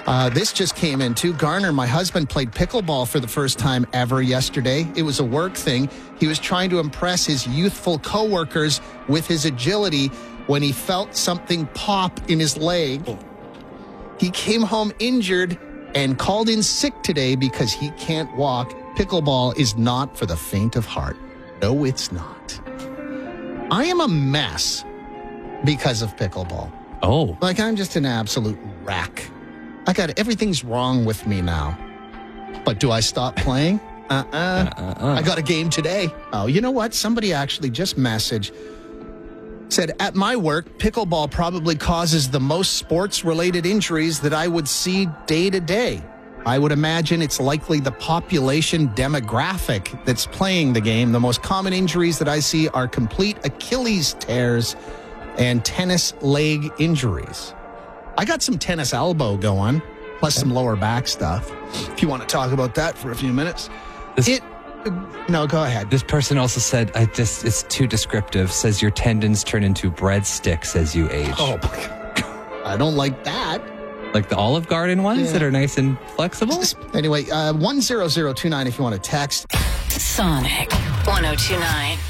This just came in too. Garner, my husband, played pickleball for the first time ever yesterday. It was a work thing. He was trying to impress his youthful coworkers with his agility when he felt something pop in his leg. He came home injured and called in sick today because he can't walk. Pickleball is not for the faint of heart. No, it's not. I am a mess because of pickleball. Oh. Like, I'm just an absolute wreck. Everything's wrong with me now. But do I stop playing? I got a game today. Oh, you know what? Somebody actually just messaged. Said, at my work, pickleball probably causes the most sports-related injuries that I would see day to day. I would imagine it's likely the population demographic that's playing the game. The most common injuries that I see are complete Achilles tears and tennis leg injuries. I got some tennis elbow going, plus some lower back stuff. If you want to talk about that for a few minutes. No, go ahead. This person also said, it's too descriptive. Says your tendons turn into breadsticks as you age. Oh, my God. I don't like that. Like the Olive Garden ones that are nice and flexible? Anyway, 10029 if you want to text. Sonic 1029.